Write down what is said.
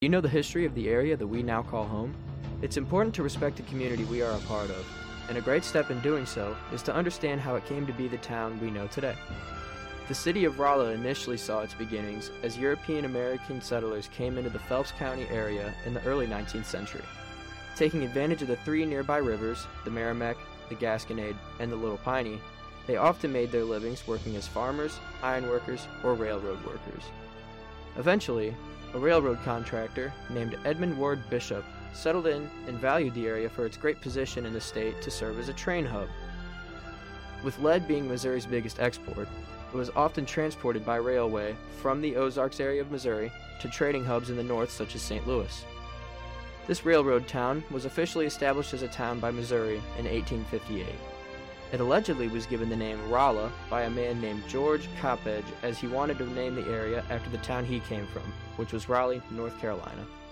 You know the history of the area that we now call home? It's important to respect the community we are a part of, and a great step in doing so is to understand how it came to be the town we know today. The city of Rolla initially saw its beginnings as European American settlers came into the Phelps County area in the early 19th century. Taking advantage of the three nearby rivers, the Merrimack, the Gasconade, and the Little Piney, they often made their livings working as farmers, ironworkers, or railroad workers. Eventually, a railroad contractor named Edmund Ward Bishop settled in and valued the area for its great position in the state to serve as a train hub. With lead being Missouri's biggest export, it was often transported by railway from the Ozarks area of Missouri to trading hubs in the north such as St. Louis. This railroad town was officially established as a town by Missouri in 1858. It allegedly was given the name Rolla by a man named George Coppedge as he wanted to name the area after the town he came from, which was Raleigh, North Carolina.